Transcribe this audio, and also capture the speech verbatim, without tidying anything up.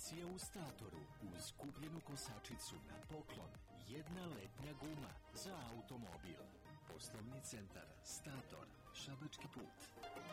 Akcija u Statoru. Uz kupljenu kosačicu na poklon jedna letnja guma za automobil. Poslovni centar Stator, Šabački put.